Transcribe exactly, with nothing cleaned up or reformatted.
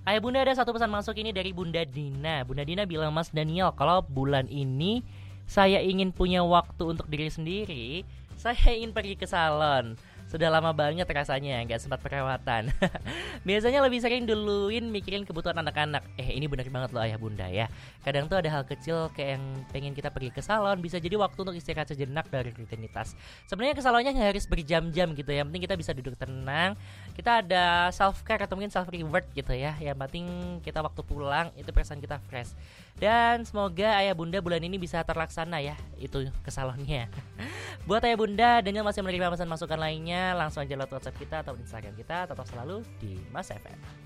Ayah bunda, ada satu pesan masuk ini dari Bunda Dina. Bunda Dina bilang, Mas Daniel, kalau bulan ini saya ingin punya waktu untuk diri sendiri, saya ingin pergi ke salon. Sudah lama banget rasanya gak sempat perawatan. Biasanya lebih sering duluin mikirin kebutuhan anak-anak. Eh ini benar banget loh ayah bunda ya. Kadang tuh ada hal kecil kayak yang pengen kita pergi ke salon, bisa jadi waktu untuk istirahat sejenak dari rutinitas. Sebenarnya ke salonnya gak harus berjam-jam gitu ya. Yang penting kita bisa duduk tenang, kita ada self care atau mungkin self reward gitu ya. Yang penting kita waktu pulang itu perasaan kita fresh. Dan semoga ayah bunda bulan ini bisa terlaksana ya, itu ke salonnya. Buat ayah bunda, Daniel masih menerima pesan masukan lainnya, langsung aja lewat WhatsApp kita atau Instagram kita. Tetap selalu di Mas F M.